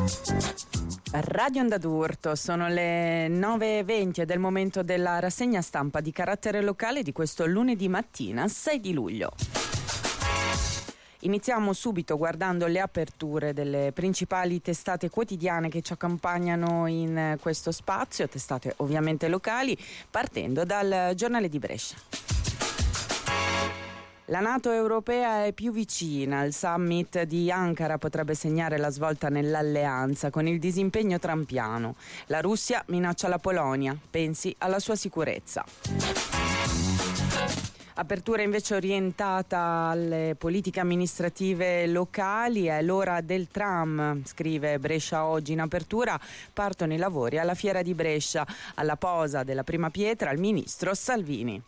Radio Onda d'Urto, sono le 9:20 ed è il momento della rassegna stampa di carattere locale di questo lunedì mattina 6 di luglio. Iniziamo subito guardando le aperture delle principali testate quotidiane che ci accompagnano in questo spazio, testate ovviamente locali, partendo dal Giornale di Brescia. La NATO europea è più vicina, il summit di Ankara potrebbe segnare la svolta nell'alleanza con il disimpegno trumpiano. La Russia minaccia la Polonia, pensi alla sua sicurezza. Apertura invece orientata alle politiche amministrative locali, è l'ora del tram, scrive Brescia Oggi in apertura, partono i lavori alla Fiera di Brescia, alla posa della prima pietra il ministro Salvini.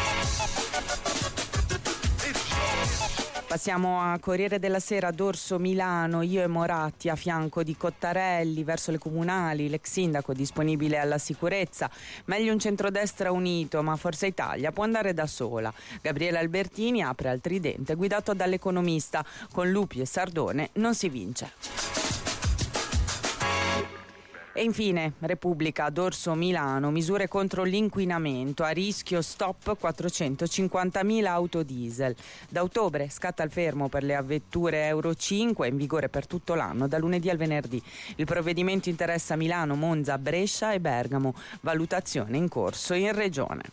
Passiamo a Corriere della Sera, Dorso Milano, io e Moratti a fianco di Cottarelli verso le comunali, l'ex sindaco disponibile alla sicurezza, meglio un centrodestra unito ma Forza Italia può andare da sola. Gabriele Albertini apre al tridente guidato dall'economista, con Lupi e Sardone non si vince. E infine, Repubblica, Dorso Milano, misure contro l'inquinamento, a rischio stop 450.000 auto diesel. Da ottobre scatta il fermo per le vetture Euro 5, in vigore per tutto l'anno, da lunedì al venerdì. Il provvedimento interessa Milano, Monza, Brescia e Bergamo, valutazione in corso in regione.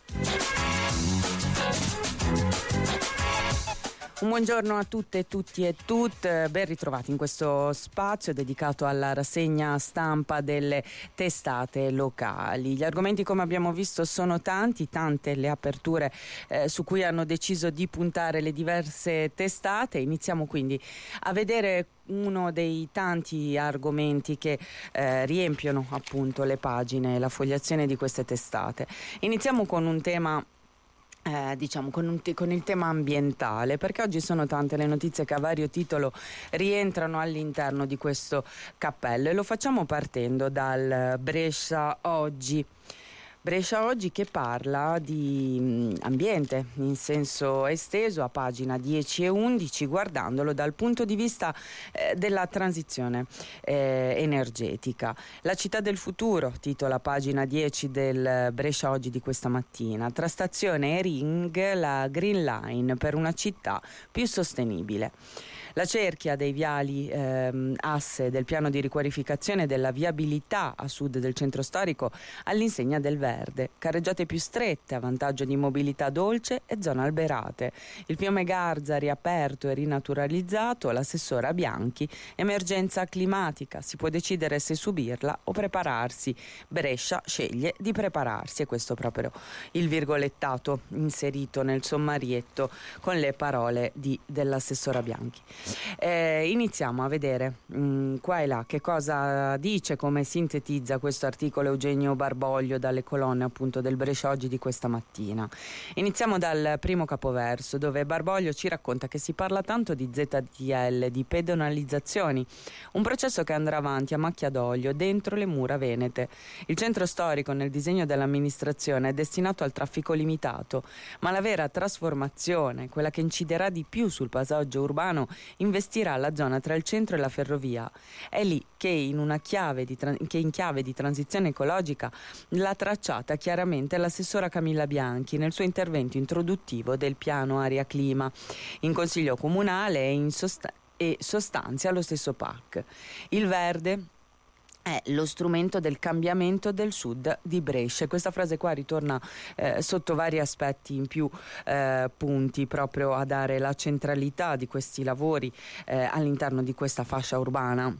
Un buongiorno a tutte, tutti e tutte, ben ritrovati in questo spazio dedicato alla rassegna stampa delle testate locali. Gli argomenti, come abbiamo visto, sono tante le aperture su cui hanno deciso di puntare le diverse testate. Iniziamo quindi a vedere uno dei tanti argomenti che riempiono appunto le pagine e la fogliazione di queste testate. Iniziamo con un tema con il tema ambientale, perché oggi sono tante le notizie che a vario titolo rientrano all'interno di questo cappello e lo facciamo partendo dal Brescia Oggi. Brescia Oggi che parla di ambiente in senso esteso a pagina 10 e 11, guardandolo dal punto di vista della transizione energetica. La città del futuro, titola pagina 10 del Brescia Oggi di questa mattina. Tra stazione e ring, la Green Line per una città più sostenibile. La cerchia dei viali asse del piano di riqualificazione della viabilità a sud del centro storico all'insegna del verde, carreggiate più strette a vantaggio di mobilità dolce e zone alberate. Il fiume Garza riaperto e rinaturalizzato, l'assessora Bianchi, emergenza climatica, si può decidere se subirla o prepararsi. Brescia sceglie di prepararsi, e questo proprio il virgolettato inserito nel sommarietto con le parole dell'assessora Bianchi. Iniziamo a vedere qua e là che cosa dice, come sintetizza questo articolo Eugenio Barboglio dalle colonne appunto del Brescia Oggi di questa mattina. Iniziamo dal primo capoverso, dove Barboglio ci racconta che si parla tanto di ZTL, di pedonalizzazioni, un processo che andrà avanti a macchia d'olio dentro le mura venete. Il centro storico nel disegno dell'amministrazione è destinato al traffico limitato, ma la vera trasformazione, quella che inciderà di più sul paesaggio urbano, investirà la zona tra il centro e la ferrovia. È lì che in chiave di transizione ecologica l'ha tracciata chiaramente l'assessora Camilla Bianchi nel suo intervento introduttivo del piano aria clima in consiglio comunale e sostanzia lo stesso PAC. Il verde è lo strumento del cambiamento del sud di Brescia. Questa frase qua ritorna sotto vari aspetti in più punti, proprio a dare la centralità di questi lavori all'interno di questa fascia urbana.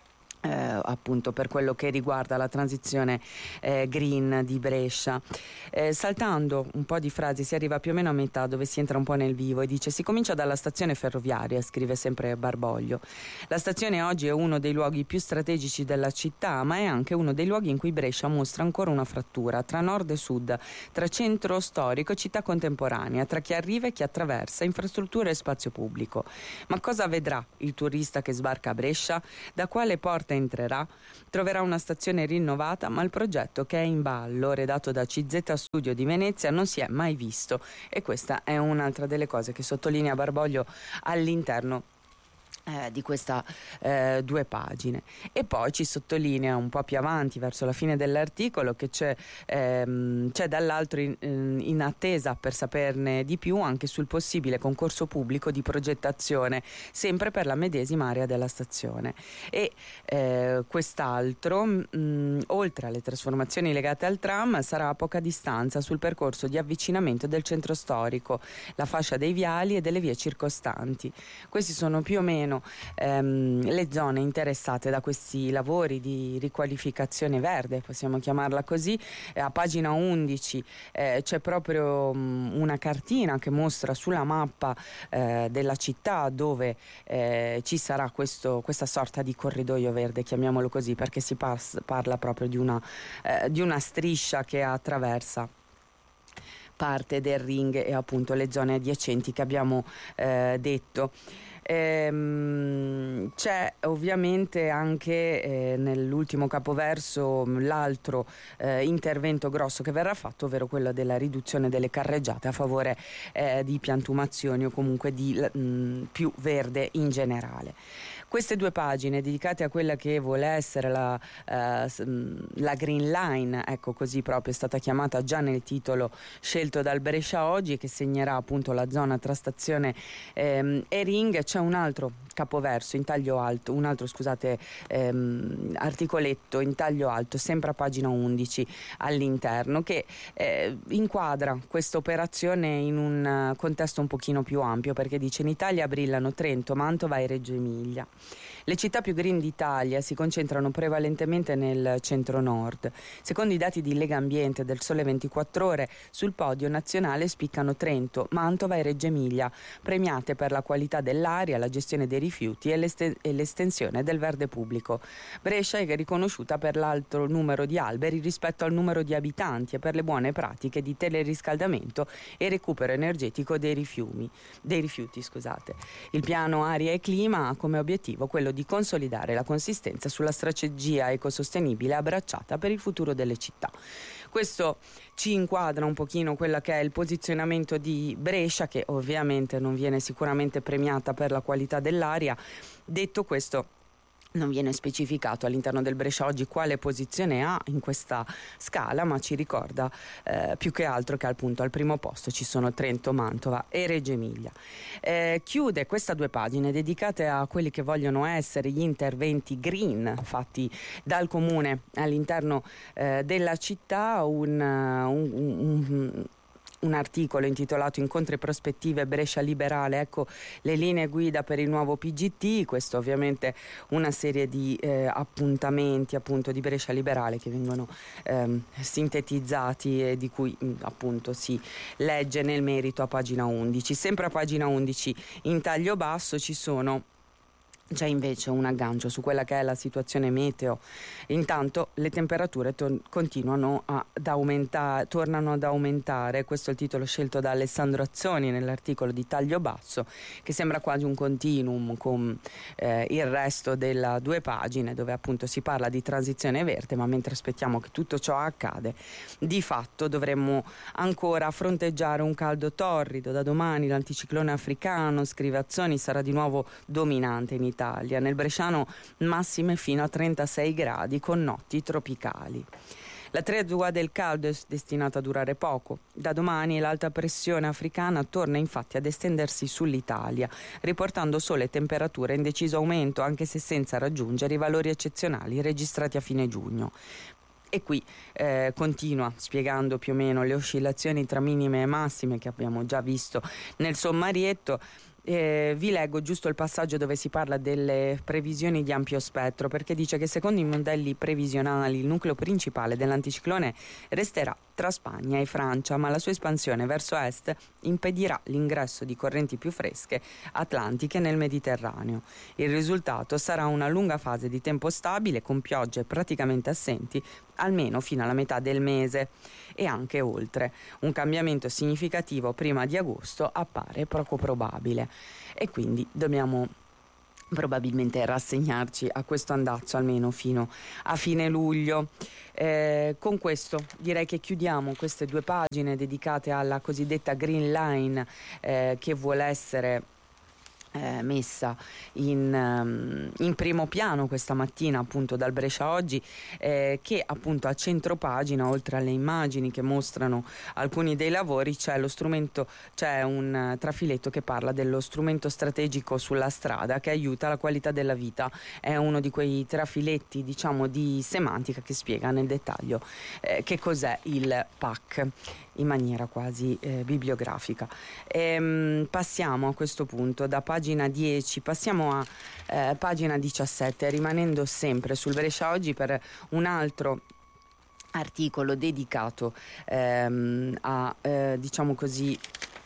Appunto per quello che riguarda la transizione green di Brescia. Saltando un po' di frasi si arriva più o meno a metà, dove si entra un po' nel vivo, e dice: si comincia dalla stazione ferroviaria, scrive sempre Barboglio. La stazione oggi è uno dei luoghi più strategici della città, ma è anche uno dei luoghi in cui Brescia mostra ancora una frattura tra nord e sud, tra centro storico e città contemporanea, tra chi arriva e chi attraversa, infrastrutture e spazio pubblico. Ma cosa vedrà il turista che sbarca a Brescia? Da quale porta entrerà? Troverà una stazione rinnovata, ma il progetto che è in ballo, redatto da CZ Studio di Venezia, non si è mai visto, e questa è un'altra delle cose che sottolinea Barboglio all'interno di questa 2 pagine. E poi ci sottolinea un po' più avanti, verso la fine dell'articolo, che c'è dall'altro in attesa per saperne di più anche sul possibile concorso pubblico di progettazione sempre per la medesima area della stazione. E quest'altro, oltre alle trasformazioni legate al tram, sarà a poca distanza sul percorso di avvicinamento del centro storico, la fascia dei viali e delle vie circostanti. Questi sono più o meno le zone interessate da questi lavori di riqualificazione verde, possiamo chiamarla così. A pagina 11 c'è proprio una cartina che mostra sulla mappa della città dove ci sarà questa sorta di corridoio verde, chiamiamolo così, perché si parla proprio di una striscia che attraversa parte del ring e appunto le zone adiacenti che abbiamo detto. C'è ovviamente anche nell'ultimo capoverso l'altro intervento grosso che verrà fatto, ovvero quello della riduzione delle carreggiate a favore di piantumazioni o comunque di più verde in generale. Queste 2 pagine dedicate a quella che vuole essere la Green Line, ecco, così proprio è stata chiamata già nel titolo scelto dal Brescia Oggi, che segnerà appunto la zona tra stazione e ring. C'è un altro capoverso in taglio alto, articoletto in taglio alto, sempre a pagina 11 all'interno, che inquadra questa operazione in un contesto un pochino più ampio, perché dice: in Italia brillano Trento, Mantova e Reggio Emilia. Le città più green d'Italia si concentrano prevalentemente nel centro-nord. Secondo i dati di Legambiente del Sole 24 Ore, sul podio nazionale spiccano Trento, Mantova e Reggio Emilia, premiate per la qualità dell'aria, la gestione dei rifiuti e l'estensione del verde pubblico. Brescia è riconosciuta per l'alto numero di alberi rispetto al numero di abitanti e per le buone pratiche di teleriscaldamento e recupero energetico dei rifiuti. Il piano Aria e Clima ha come obiettivo quello di consolidare la consistenza sulla strategia ecosostenibile abbracciata per il futuro delle città. Questo ci inquadra un pochino quello che è il posizionamento di Brescia, che ovviamente non viene sicuramente premiata per la qualità dell'aria. Detto questo, non viene specificato all'interno del Brescia Oggi quale posizione ha in questa scala, ma ci ricorda più che altro che appunto al primo posto ci sono Trento, Mantova e Reggio Emilia. Chiude queste 2 pagine dedicate a quelli che vogliono essere gli interventi green fatti dal comune all'interno della città, un articolo intitolato Incontri e prospettive Brescia Liberale, ecco le linee guida per il nuovo PGT. Questo ovviamente una serie di appuntamenti appunto di Brescia Liberale che vengono sintetizzati e di cui appunto si legge nel merito a pagina 11. Sempre a pagina 11 in taglio basso c'è invece un aggancio su quella che è la situazione meteo. Intanto le temperature tornano ad aumentare. Questo è il titolo scelto da Alessandro Azzoni nell'articolo di taglio basso, che sembra quasi un continuum con il resto delle 2 pagine, dove appunto si parla di transizione verde, ma mentre aspettiamo che tutto ciò accade, di fatto dovremmo ancora fronteggiare un caldo torrido. Da domani l'anticiclone africano, scrive Azzoni, sarà di nuovo dominante in Italia. Nel bresciano massime fino a 36 gradi con notti tropicali. La tregua del caldo è destinata a durare poco. Da domani l'alta pressione africana torna infatti ad estendersi sull'Italia, riportando sole temperature in deciso aumento, anche se senza raggiungere i valori eccezionali registrati a fine giugno. E qui continua spiegando più o meno le oscillazioni tra minime e massime che abbiamo già visto nel sommarietto. Vi leggo giusto il passaggio dove si parla delle previsioni di ampio spettro, perché dice che secondo i modelli previsionali il nucleo principale dell'anticiclone resterà tra Spagna e Francia, ma la sua espansione verso est impedirà l'ingresso di correnti più fresche atlantiche nel Mediterraneo. Il risultato sarà una lunga fase di tempo stabile con piogge praticamente assenti almeno fino alla metà del mese e anche oltre. Un cambiamento significativo prima di agosto appare poco probabile e quindi dobbiamo probabilmente rassegnarci a questo andazzo almeno fino a fine luglio. Con questo direi che chiudiamo queste 2 pagine dedicate alla cosiddetta Green Line, che vuole essere messa in primo piano questa mattina appunto dal Brescia Oggi, che appunto a centro pagina, oltre alle immagini che mostrano alcuni dei lavori, c'è un trafiletto che parla dello strumento strategico sulla strada che aiuta la qualità della vita. È uno di quei trafiletti, diciamo, di semantica che spiega nel dettaglio che cos'è il PAC in maniera quasi bibliografica. Passiamo a questo punto da pagina 10, passiamo a pagina 17, rimanendo sempre sul Brescia Oggi per un altro articolo dedicato a diciamo così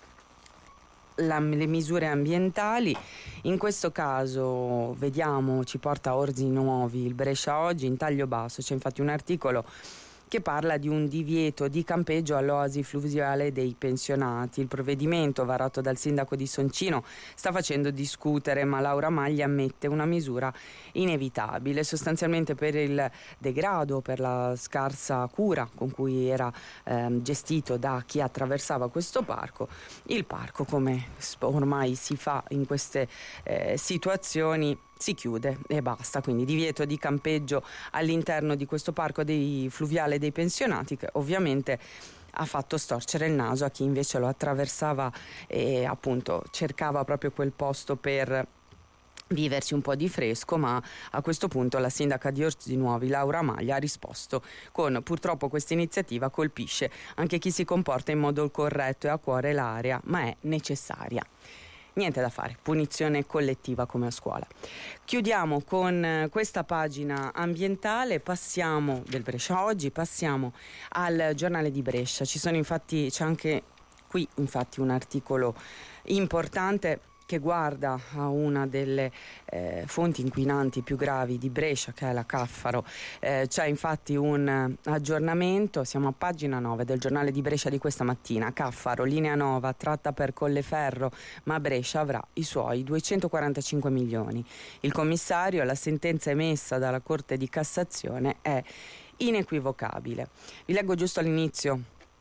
le misure ambientali. In questo caso vediamo, ci porta a Orzi Nuovi il Brescia Oggi, in taglio basso c'è infatti un articolo che parla di un divieto di campeggio all'oasi fluviale dei pensionati. Il provvedimento varato dal sindaco di Soncino sta facendo discutere, ma Laura Maglia ammette una misura inevitabile, sostanzialmente per il degrado, per la scarsa cura con cui era gestito da chi attraversava questo parco. Il parco, come ormai si fa in queste situazioni, si chiude e basta, quindi divieto di campeggio all'interno di questo parco dei fluviale dei pensionati, che ovviamente ha fatto storcere il naso a chi invece lo attraversava e appunto cercava proprio quel posto per viversi un po' di fresco. Ma a questo punto la sindaca di Orzi Nuovi, Laura Maglia, ha risposto con: purtroppo questa iniziativa colpisce anche chi si comporta in modo corretto e a cuore l'area, ma è necessaria. Niente da fare, punizione collettiva come a scuola. Chiudiamo con questa pagina ambientale, passiamo del Brescia Oggi, passiamo al Giornale di Brescia. C'è anche qui infatti un articolo importante che guarda a una delle fonti inquinanti più gravi di Brescia, che è la Caffaro. C'è infatti un aggiornamento, siamo a pagina 9 del Giornale di Brescia di questa mattina. Caffaro, linea nova, tratta per Colleferro, ma Brescia avrà i suoi 245 milioni. Il commissario, la sentenza emessa dalla Corte di Cassazione è inequivocabile. Vi leggo giusto all'inizio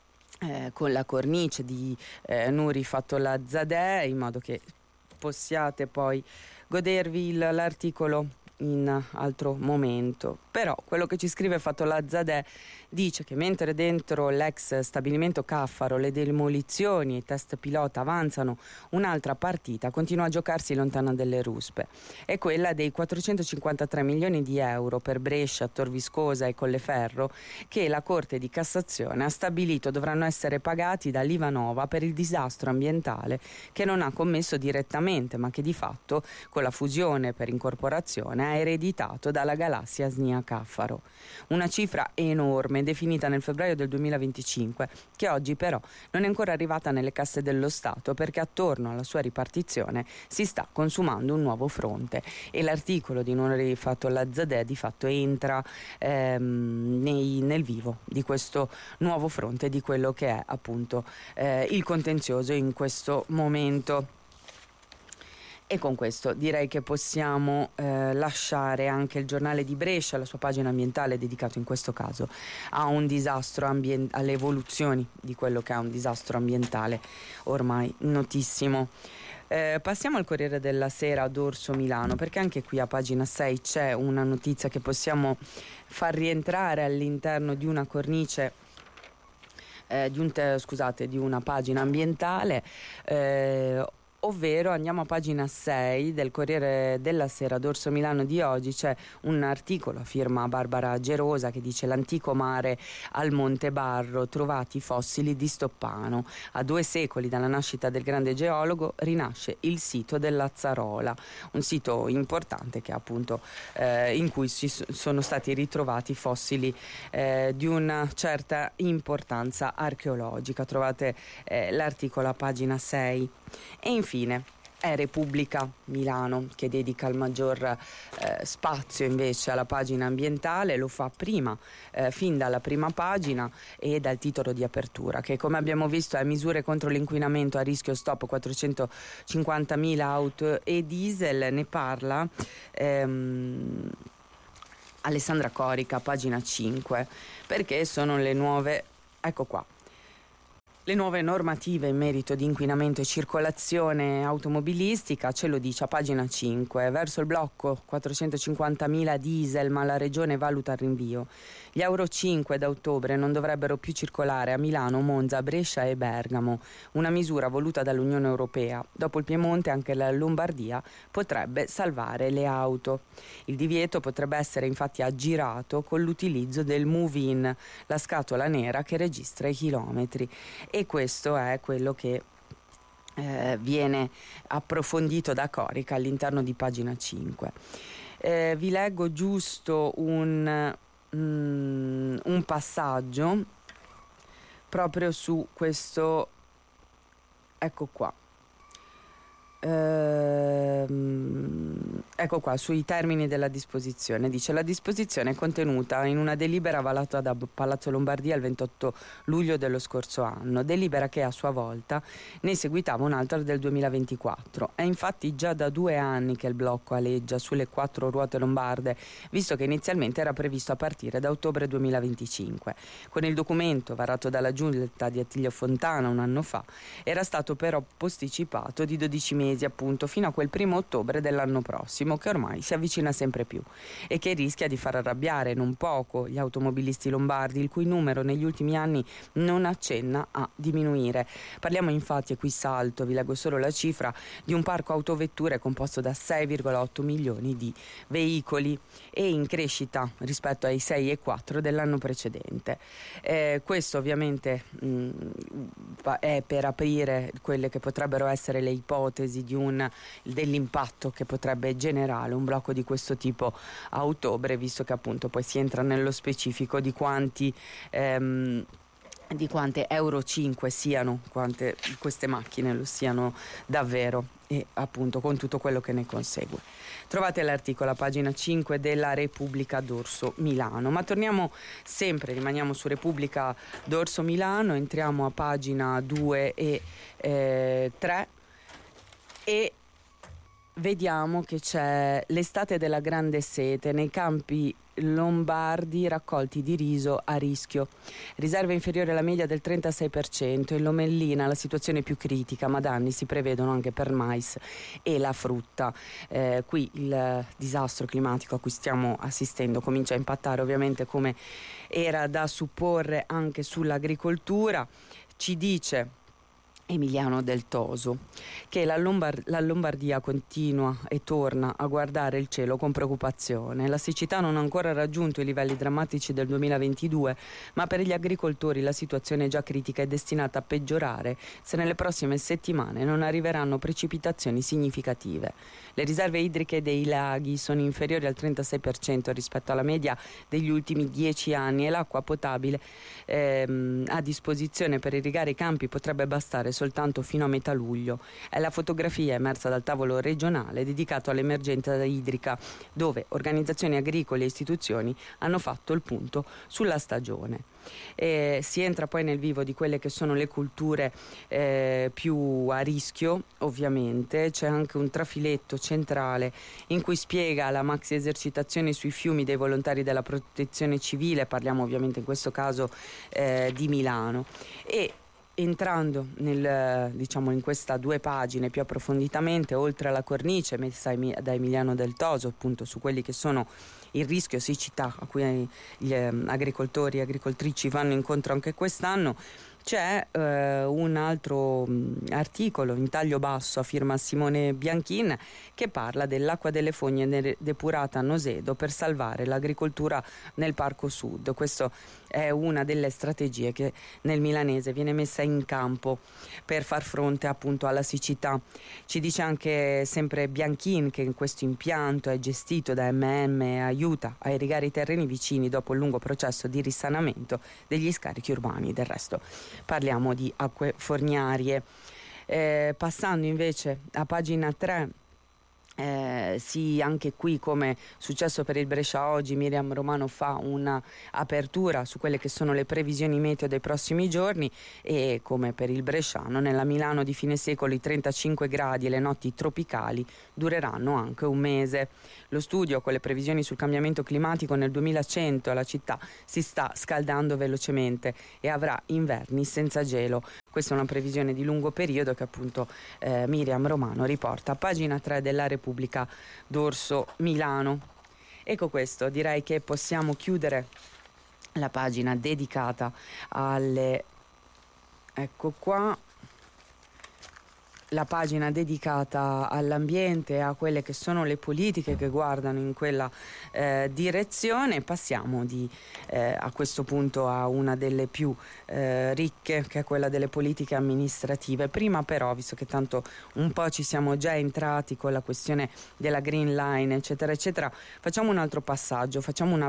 con la cornice di Nuri Fatollah Zadeh, in modo che possiate poi godervi l'articolo in altro momento. Però quello che ci scrive Fatollah Zadeh dice che mentre dentro l'ex stabilimento Caffaro le demolizioni e i test pilota avanzano, un'altra partita continua a giocarsi lontana dalle ruspe. È quella dei 453 milioni di euro per Brescia, Tor Viscosa e Colleferro, che la Corte di Cassazione ha stabilito dovranno essere pagati da Livanova per il disastro ambientale che non ha commesso direttamente, ma che di fatto, con la fusione per incorporazione, ha ereditato dalla galassia SNIA Caffaro. Una cifra enorme, definita nel febbraio del 2025, che oggi però non è ancora arrivata nelle casse dello Stato, perché attorno alla sua ripartizione si sta consumando un nuovo fronte. E l'articolo di Nuri Fatollah Zadeh di fatto entra nel vivo di questo nuovo fronte, di quello che è appunto il contenzioso in questo momento. E con questo direi che possiamo lasciare anche il Giornale di Brescia, la sua pagina ambientale, dedicato in questo caso a un disastro alle evoluzioni di quello che è un disastro ambientale ormai notissimo. Passiamo al Corriere della Sera ad Orso Milano, perché anche qui a pagina 6 c'è una notizia che possiamo far rientrare all'interno di una cornice di una pagina ambientale, ovvero andiamo a pagina 6 del Corriere della Sera d'Orso Milano di oggi. C'è un articolo a firma Barbara Gerosa che dice: l'antico mare al Monte Barro, trovati fossili di Stoppano. A 2 secoli dalla nascita del grande geologo rinasce il sito dell'Azzarola, un sito importante che appunto in cui sono stati ritrovati fossili di una certa importanza archeologica. Trovate l'articolo a pagina 6. E infine è Repubblica Milano, che dedica il maggior spazio invece alla pagina ambientale. Lo fa fin dalla prima pagina e dal titolo di apertura, che come abbiamo visto è misure contro l'inquinamento, a rischio stop 450.000 auto e diesel. Ne parla Alessandra Corica, pagina 5, perché sono le nuove, ecco qua, Le nuove normative in merito di inquinamento e circolazione automobilistica, ce lo dice a pagina 5. Verso il blocco 450.000 diesel, ma la Regione valuta il rinvio. Gli Euro 5 da ottobre non dovrebbero più circolare a Milano, Monza, Brescia e Bergamo. Una misura voluta dall'Unione Europea. Dopo il Piemonte anche la Lombardia potrebbe salvare le auto. Il divieto potrebbe essere infatti aggirato con l'utilizzo del Move-in, la scatola nera che registra i chilometri. E questo è quello che viene approfondito da Corica all'interno di pagina 5. Vi leggo giusto un passaggio proprio su questo, ecco qua. Ecco qua, sui termini della disposizione. Dice: la disposizione è contenuta in una delibera valata da Palazzo Lombardia il 28 luglio dello scorso anno, delibera che a sua volta ne seguitava un'altra del 2024. È infatti già da 2 anni che il blocco aleggia sulle 4 ruote lombarde, visto che inizialmente era previsto a partire da ottobre 2025. Con il documento varato dalla giunta di Attilio Fontana un anno fa era stato però posticipato di 12 mesi, appunto, fino a quel 1° ottobre dell'anno prossimo, che ormai si avvicina sempre più e che rischia di far arrabbiare non poco gli automobilisti lombardi, il cui numero negli ultimi anni non accenna a diminuire. Parliamo infatti, e qui salto, vi leggo solo la cifra, di un parco autovetture composto da 6,8 milioni di veicoli e in crescita rispetto ai 6,4 dell'anno precedente. Questo ovviamente è per aprire quelle che potrebbero essere le ipotesi dell'impatto che potrebbe generare un blocco di questo tipo a ottobre, visto che appunto poi si entra nello specifico di quante Euro 5 siano, quante queste macchine lo siano davvero, e appunto con tutto quello che ne consegue. Trovate l'articolo a pagina 5 della Repubblica d'Orso Milano, ma rimaniamo su Repubblica d'Orso Milano, entriamo a pagina 2 e 3 e vediamo che c'è l'estate della grande sete nei campi lombardi, raccolti di riso a rischio, riserva inferiore alla media del 36%. In Lomellina la situazione è più critica, ma danni si prevedono anche per mais e la frutta. Qui il disastro climatico a cui stiamo assistendo comincia a impattare ovviamente, come era da supporre, anche sull'agricoltura. Ci dice Emiliano Del Toso che la Lombardia continua e torna a guardare il cielo con preoccupazione. La siccità non ha ancora raggiunto i livelli drammatici del 2022, ma per gli agricoltori la situazione è già critica e destinata a peggiorare se nelle prossime settimane non arriveranno precipitazioni significative. Le riserve idriche dei laghi sono inferiori al 36% rispetto alla media degli ultimi 10 anni e l'acqua potabile a disposizione per irrigare i campi potrebbe bastare soltanto fino a metà luglio. È la fotografia emersa dal tavolo regionale dedicato all'emergenza idrica, dove organizzazioni agricole e istituzioni hanno fatto il punto sulla stagione. Si entra poi nel vivo di quelle che sono le culture più a rischio. Ovviamente c'è anche un trafiletto centrale in cui spiega la maxi esercitazione sui fiumi dei volontari della protezione civile, parliamo ovviamente in questo caso di Milano, e entrando in questa 2 pagine più approfonditamente, oltre alla cornice messa da Emiliano Del Toso appunto su quelli che sono il rischio siccità a cui gli agricoltori e agricoltrici vanno incontro anche quest'anno, c'è un altro articolo in taglio basso a firma Simone Bianchin che parla dell'acqua delle fogne depurata a Nosedo per salvare l'agricoltura nel Parco Sud. Questo è una delle strategie che nel milanese viene messa in campo per far fronte appunto alla siccità. Ci dice anche sempre Bianchin che questo impianto è gestito da MM e aiuta a irrigare i terreni vicini dopo il lungo processo di risanamento degli scarichi urbani. Del resto parliamo di acque fognarie. Passando invece a pagina 3, sì, anche qui, come successo per il Brescia Oggi, Miriam Romano fa un'apertura su quelle che sono le previsioni meteo dei prossimi giorni, e come per il bresciano nella Milano di fine secolo i 35 gradi e le notti tropicali dureranno anche un mese. Lo studio con le previsioni sul cambiamento climatico nel 2100 la città si sta scaldando velocemente e avrà inverni senza gelo. Questa è una previsione di lungo periodo che appunto Miriam Romano riporta a pagina 3 della Repubblica d'Orso Milano. Ecco questo, direi che possiamo chiudere la pagina dedicata alle... ecco qua, la pagina dedicata all'ambiente, a quelle che sono le politiche che guardano in quella direzione. Passiamo a questo punto a una delle più ricche, che è quella delle politiche amministrative. Prima però, visto che tanto un po' ci siamo già entrati con la questione della Green Line, eccetera, eccetera, facciamo un altro passaggio, facciamo una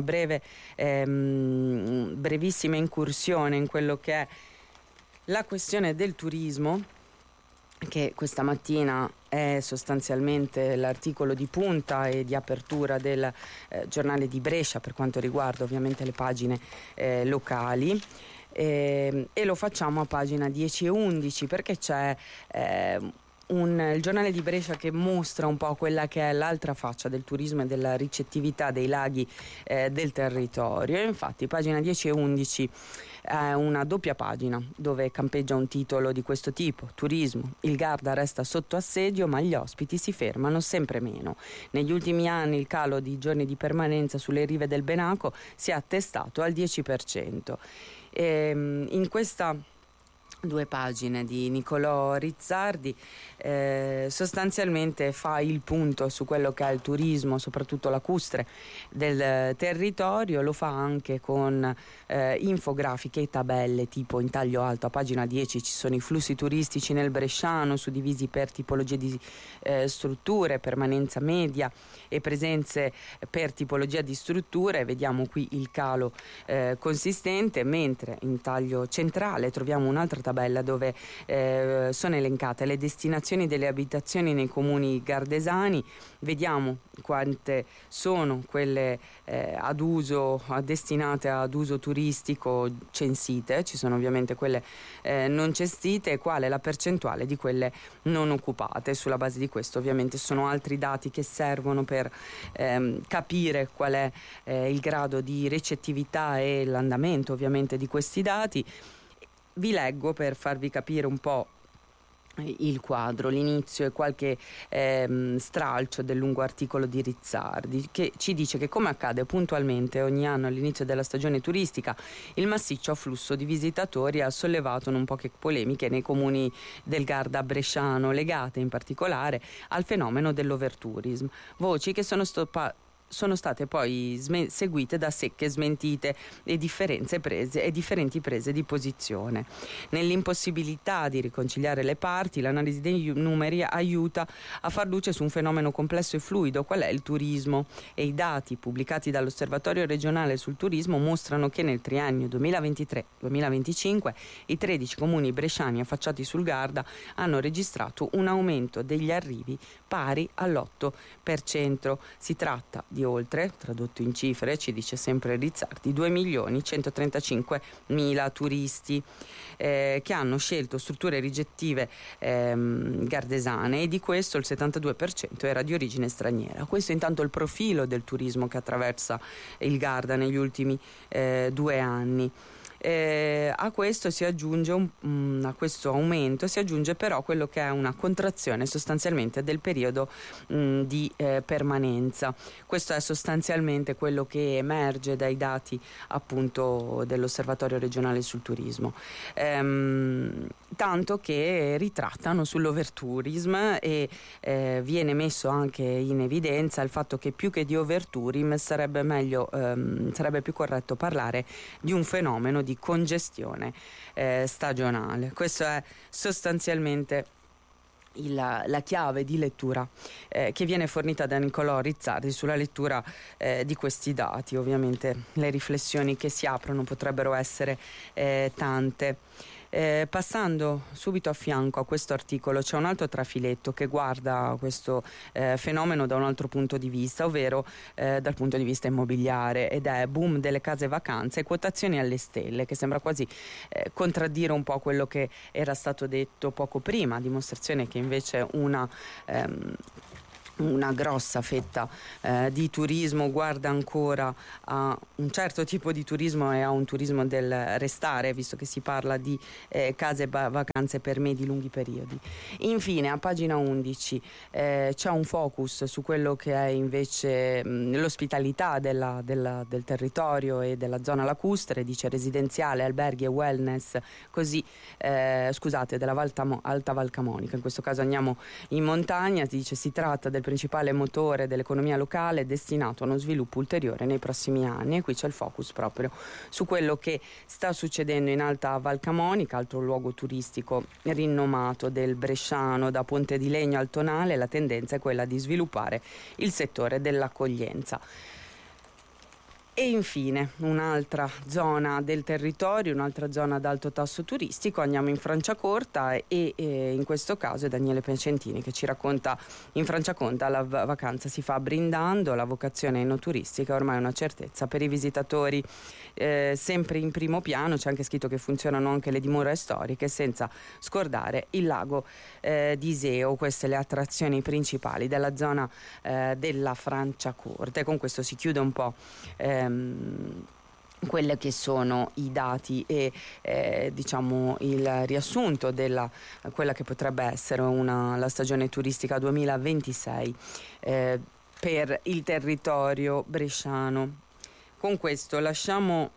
brevissima incursione in quello che è la questione del turismo, che questa mattina è sostanzialmente l'articolo di punta e di apertura del giornale di Brescia per quanto riguarda ovviamente le pagine locali, e lo facciamo a pagina 10 e 11 perché c'è il giornale di Brescia che mostra un po' quella che è l'altra faccia del turismo e della ricettività dei laghi del territorio. E infatti pagina 10 e 11 è una doppia pagina dove campeggia un titolo di questo tipo: turismo, il Garda resta sotto assedio ma gli ospiti si fermano sempre meno. Negli ultimi anni il calo di giorni di permanenza sulle rive del Benaco si è attestato al 10%. In questa due pagine di Nicolò Rizzardi sostanzialmente fa il punto su quello che è il turismo, soprattutto lacustre del territorio. Lo fa anche con infografiche e tabelle, tipo in taglio alto a pagina 10 ci sono i flussi turistici nel bresciano suddivisi per tipologie di strutture, permanenza media e presenze per tipologia di strutture. Vediamo qui il calo consistente, mentre in taglio centrale troviamo un'altra tabella dove sono elencate le destinazioni delle abitazioni nei comuni gardesani. Vediamo quante sono quelle destinate ad uso turistico censite, ci sono ovviamente quelle non cestite, e qual è la percentuale di quelle non occupate. Sulla base di questo ovviamente sono altri dati che servono per capire qual è il grado di recettività e l'andamento ovviamente di questi dati. Vi leggo per farvi capire un po' il quadro, l'inizio e qualche stralcio del lungo articolo di Rizzardi, che ci dice che, come accade puntualmente ogni anno all'inizio della stagione turistica, il massiccio afflusso di visitatori ha sollevato non poche polemiche nei comuni del Garda bresciano, legate in particolare al fenomeno dell'overtourism, voci che sono state poi seguite da secche smentite e differenti prese di posizione. Nell'impossibilità di riconciliare le parti, l'analisi dei numeri aiuta a far luce su un fenomeno complesso e fluido qual è il turismo, e i dati pubblicati dall'Osservatorio regionale sul turismo mostrano che nel triennio 2023-2025 i 13 comuni bresciani affacciati sul Garda hanno registrato un aumento degli arrivi pari all'8%. Si tratta di oltre, tradotto in cifre, ci dice sempre Rizzardi, 2.135.000 turisti che hanno scelto strutture ricettive gardesane, e di questo il 72% era di origine straniera. Questo intanto è il profilo del turismo che attraversa il Garda negli ultimi 2 anni. A questo si aggiunge a questo aumento si aggiunge però quello che è una contrazione sostanzialmente del periodo di permanenza. Questo è sostanzialmente quello che emerge dai dati appunto dell'Osservatorio regionale sul turismo, tanto che ritrattano sull'overtourism, e viene messo anche in evidenza il fatto che più che di overtourism sarebbe più corretto parlare di un fenomeno di congestione stagionale. Questo è sostanzialmente la chiave di lettura che viene fornita da Nicolò Rizzardi sulla lettura di questi dati. Ovviamente le riflessioni che si aprono potrebbero essere tante. Passando subito a fianco a questo articolo c'è un altro trafiletto che guarda questo fenomeno da un altro punto di vista, ovvero dal punto di vista immobiliare, ed è boom delle case vacanze e quotazioni alle stelle, che sembra quasi contraddire un po' quello che era stato detto poco prima, dimostrazione che invece una grossa fetta di turismo guarda ancora a un certo tipo di turismo e a un turismo del restare, visto che si parla di case vacanze per medi lunghi periodi. Infine, a pagina 11 c'è un focus su quello che è invece l'ospitalità del territorio e della zona lacustre, dice residenziale, alberghi e wellness, così scusate, della Alta Val Camonica. In questo caso andiamo in montagna, dice si tratta del principale motore dell'economia locale destinato a uno sviluppo ulteriore nei prossimi anni, e qui c'è il focus proprio su quello che sta succedendo in Alta Val Camonica, altro luogo turistico rinomato del bresciano. Da Ponte di Legno al Tonale la tendenza è quella di sviluppare il settore dell'accoglienza. E infine un'altra zona del territorio, un'altra zona ad alto tasso turistico, andiamo in Franciacorta e in questo caso è Daniele Piacentini che ci racconta: in Franciacorta la vacanza si fa brindando, la vocazione enoturistica è ormai una certezza per i visitatori. Sempre in primo piano c'è anche scritto che funzionano anche le dimore storiche, senza scordare il lago di Iseo. Queste le attrazioni principali della zona della Franciacorta, e con questo si chiude un po' quelli che sono i dati e diciamo il riassunto della quella che potrebbe essere la stagione turistica 2026 per il territorio bresciano. Con questo lasciamo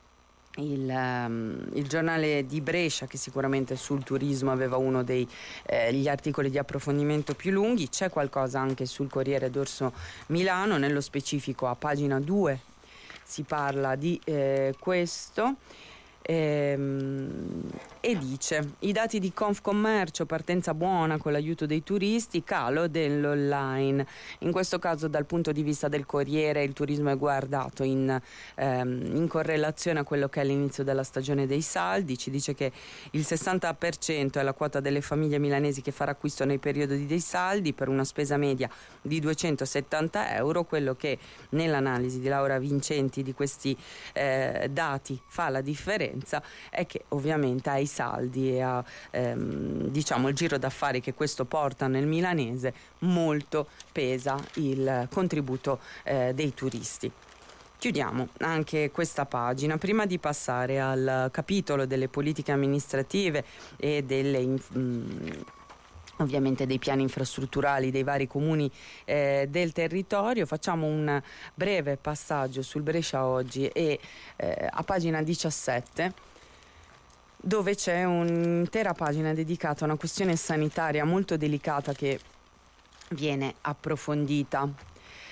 il giornale di Brescia, che sicuramente sul turismo aveva uno dei gli articoli di approfondimento più lunghi. C'è qualcosa anche sul Corriere d'Orso Milano, nello specifico a pagina 2 si parla di questo. E dice: i dati di Confcommercio, partenza buona con l'aiuto dei turisti, calo dell'online. In questo caso dal punto di vista del Corriere il turismo è guardato in correlazione a quello che è l'inizio della stagione dei saldi. Ci dice che il 60% è la quota delle famiglie milanesi che farà acquisto nei periodi dei saldi, per una spesa media di 270 euro. Quello che nell'analisi di Laura Vincenti di questi dati fa la differenza è che ovviamente ai saldi e a diciamo il giro d'affari che questo porta nel milanese molto pesa il contributo dei turisti. Chiudiamo anche questa pagina prima di passare al capitolo delle politiche amministrative e ovviamente dei piani infrastrutturali dei vari comuni del territorio. Facciamo un breve passaggio sul Brescia Oggi e a pagina 17, dove c'è un'intera pagina dedicata a una questione sanitaria molto delicata che viene approfondita.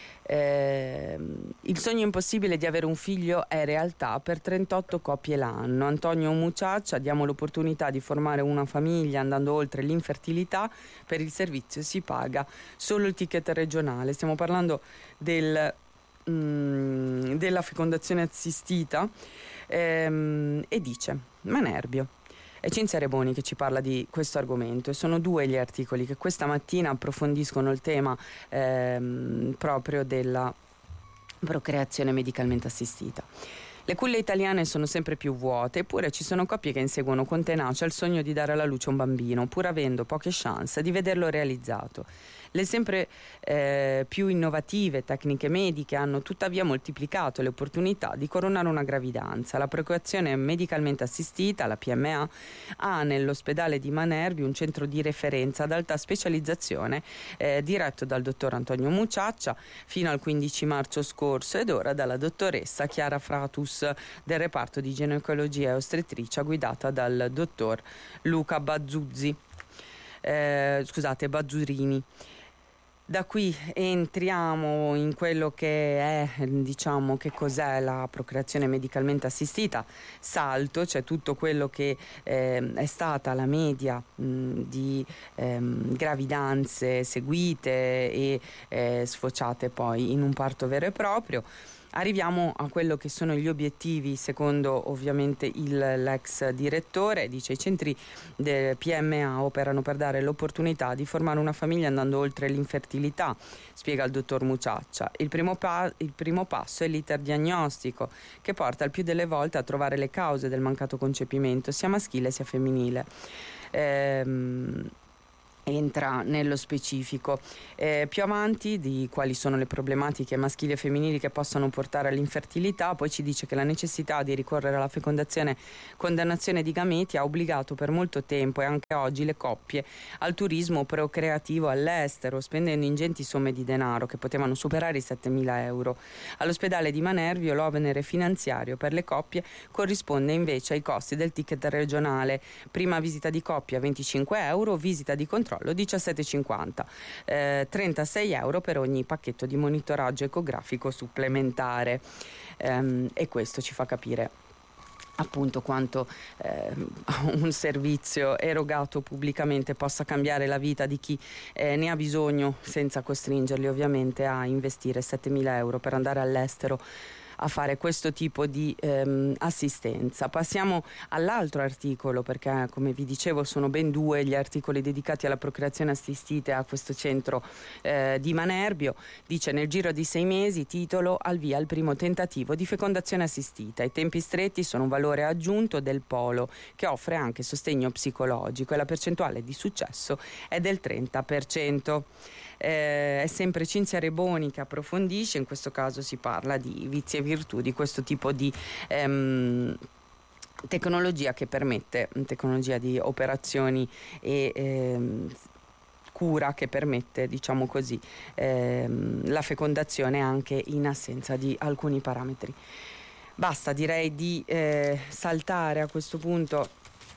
Il sogno impossibile di avere un figlio è realtà per 38 coppie l'anno. Antonio Muciaccia: diamo l'opportunità di formare una famiglia andando oltre l'infertilità, per il servizio si paga solo il ticket regionale. Stiamo parlando della fecondazione assistita e dice Manerbio. È Cinzia Reboni che ci parla di questo argomento, e sono due gli articoli che questa mattina approfondiscono il tema proprio della procreazione medicalmente assistita. Le culle italiane sono sempre più vuote, eppure ci sono coppie che inseguono con tenacia il sogno di dare alla luce un bambino, pur avendo poche chance di vederlo realizzato. Le sempre più innovative tecniche mediche hanno tuttavia moltiplicato le opportunità di coronare una gravidanza. La procreazione medicalmente assistita, la PMA, ha nell'ospedale di Manerbio un centro di referenza ad alta specializzazione diretto dal dottor Antonio Muciaccia fino al 15 marzo scorso, ed ora dalla dottoressa Chiara Fratus del reparto di ginecologia e ostetricia guidata dal dottor Luca Bazzurini. Da qui entriamo in quello che è, diciamo, che cos'è la procreazione medicalmente assistita. Salto, cioè tutto quello che è stata la media di gravidanze seguite e sfociate poi in un parto vero e proprio. Arriviamo a quello che sono gli obiettivi secondo ovviamente l'ex direttore. Dice: i centri del PMA operano per dare l'opportunità di formare una famiglia andando oltre l'infertilità, spiega il dottor Muciaccia. Il primo passo è l'iter diagnostico, che porta il più delle volte a trovare le cause del mancato concepimento, sia maschile sia femminile. entra nello specifico. Più avanti di quali sono le problematiche maschili e femminili che possono portare all'infertilità, poi ci dice che la necessità di ricorrere alla fecondazione con donazione di gameti ha obbligato per molto tempo e anche oggi le coppie al turismo procreativo all'estero, spendendo ingenti somme di denaro che potevano superare i 7.000 euro. All'ospedale di Manervio l'onere finanziario per le coppie corrisponde invece ai costi del ticket regionale: prima visita di coppia 25 euro, visita di controllo 17,50, 36 euro per ogni pacchetto di monitoraggio ecografico supplementare, e questo ci fa capire appunto quanto un servizio erogato pubblicamente possa cambiare la vita di chi ne ha bisogno, senza costringerli ovviamente a investire 7.000 euro per andare all'estero a fare questo tipo di assistenza. Passiamo all'altro articolo, perché come vi dicevo sono ben due gli articoli dedicati alla procreazione assistita a questo centro di Manerbio. Dice: nel giro di 6 mesi, titolo, al via il primo tentativo di fecondazione assistita. I tempi stretti sono un valore aggiunto del polo, che offre anche sostegno psicologico, e la percentuale di successo è del 30%. È sempre Cinzia Reboni che approfondisce. In questo caso si parla di vizi e virtù di questo tipo di tecnologia che permette, tecnologia di operazioni e cura che permette, diciamo così, la fecondazione anche in assenza di alcuni parametri. Basta, direi di saltare a questo punto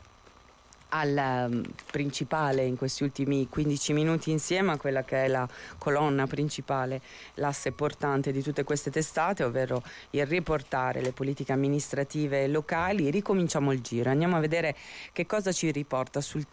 al principale in questi ultimi 15 minuti insieme, a quella che è la colonna principale, l'asse portante di tutte queste testate, ovvero il riportare le politiche amministrative locali. Ricominciamo il giro, andiamo a vedere che cosa ci riporta sul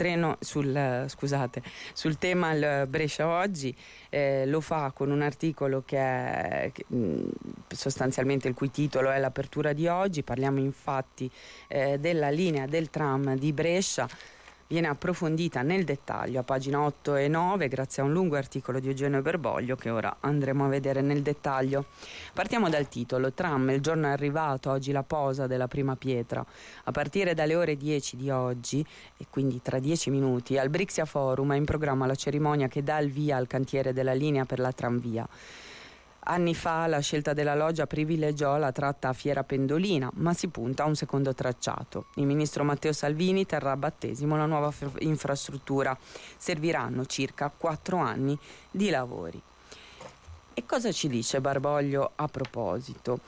tema il Brescia Oggi. Lo fa con un articolo che è sostanzialmente il cui titolo è l'apertura di oggi. Parliamo infatti della linea del tram di Brescia. Viene approfondita nel dettaglio a pagina 8 e 9 grazie a un lungo articolo di Eugenio Berboglio che ora andremo a vedere nel dettaglio. Partiamo dal titolo: tram, il giorno è arrivato, oggi la posa della prima pietra. A partire dalle ore 10 di oggi, e quindi tra 10 minuti, al Brixia Forum è in programma la cerimonia che dà il via al cantiere della linea per la tramvia. Anni fa la scelta della loggia privilegiò la tratta a Fiera Pendolina, ma si punta a un secondo tracciato. Il ministro Matteo Salvini terrà a battesimo la nuova infrastruttura. Serviranno circa 4 anni di lavori. E cosa ci dice Berboglio a proposito?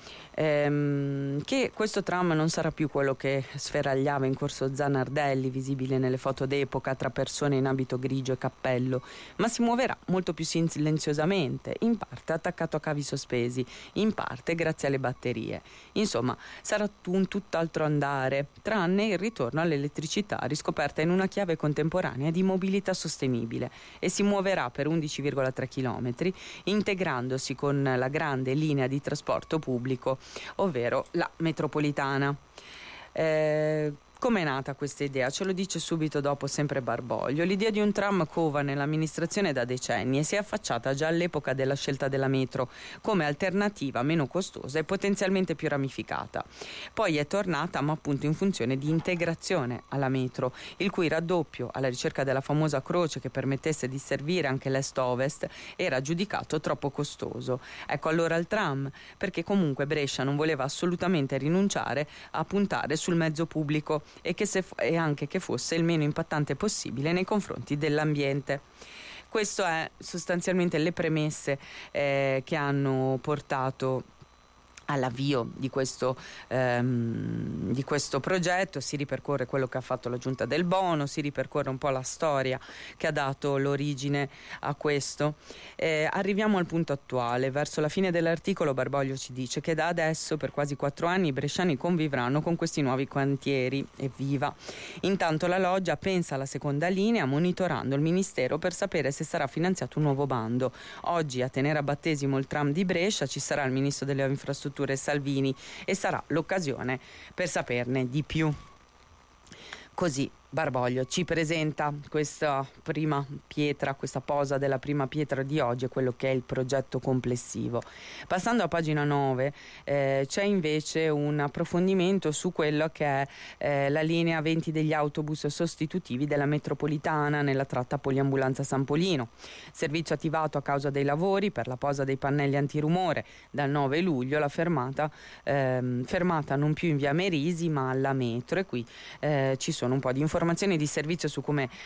Che questo tram non sarà più quello che sferagliava in corso Zanardelli, visibile nelle foto d'epoca tra persone in abito grigio e cappello, ma si muoverà molto più silenziosamente, in parte attaccato a cavi sospesi, in parte grazie alle batterie. Insomma, sarà un tutt'altro andare, tranne il ritorno all'elettricità riscoperta in una chiave contemporanea di mobilità sostenibile, e si muoverà per 11,3 km, integrandosi con la grande linea di trasporto pubblico, ovvero la metropolitana. Come è nata questa idea? Ce lo dice subito dopo sempre Berboglio. L'idea di un tram cova nell'amministrazione da decenni e si è affacciata già all'epoca della scelta della metro come alternativa meno costosa e potenzialmente più ramificata. Poi è tornata, ma appunto in funzione di integrazione alla metro, il cui raddoppio, alla ricerca della famosa croce che permettesse di servire anche l'est-ovest, era giudicato troppo costoso. Ecco allora il tram, perché comunque Brescia non voleva assolutamente rinunciare a puntare sul mezzo pubblico e anche che fosse il meno impattante possibile nei confronti dell'ambiente. Questo è sostanzialmente le premesse che hanno portato all'avvio di questo progetto. Si ripercorre quello che ha fatto la giunta del Bono, si ripercorre un po' la storia che ha dato l'origine a questo. Arriviamo al punto attuale. Verso la fine dell'articolo Berboglio ci dice che da adesso per quasi 4 anni i bresciani convivranno con questi nuovi cantieri. Evviva! Intanto la loggia pensa alla seconda linea, monitorando il ministero per sapere se sarà finanziato un nuovo bando. Oggi a tenere a battesimo il tram di Brescia ci sarà il ministro delle infrastrutture Salvini, e sarà l'occasione per saperne di più. Così Barboglio ci presenta questa prima pietra, questa posa della prima pietra di oggi, e quello che è il progetto complessivo. Passando a pagina 9 c'è invece un approfondimento su quello che è la linea 20 degli autobus sostitutivi della metropolitana nella tratta Poliambulanza San Polino. Servizio attivato a causa dei lavori per la posa dei pannelli antirumore dal 9 luglio, la fermata non più in via Merisi ma alla metro, e qui ci sono un po' di informazioni di servizio su come